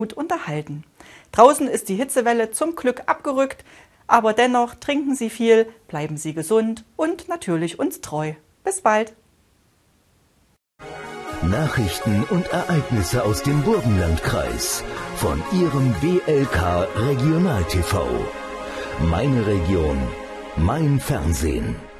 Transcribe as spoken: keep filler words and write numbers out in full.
gut unterhalten. Draußen ist die Hitzewelle zum Glück abgerückt, aber dennoch trinken Sie viel, bleiben Sie gesund und natürlich uns treu. Bis bald! Nachrichten und Ereignisse aus dem Burgenlandkreis von Ihrem B L K Regional T V. Meine Region, mein Fernsehen.